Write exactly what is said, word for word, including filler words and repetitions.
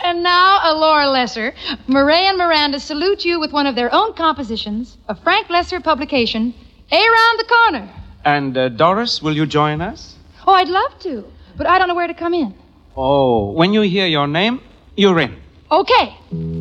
And now, uh, Laura Lesser, Murray and Miranda salute you with one of their own compositions, a Frank Lesser publication, Around the Corner. And uh, Doris, will you join us? Oh, I'd love to, but I don't know where to come in. Oh, when you hear your name, you're in. Okay.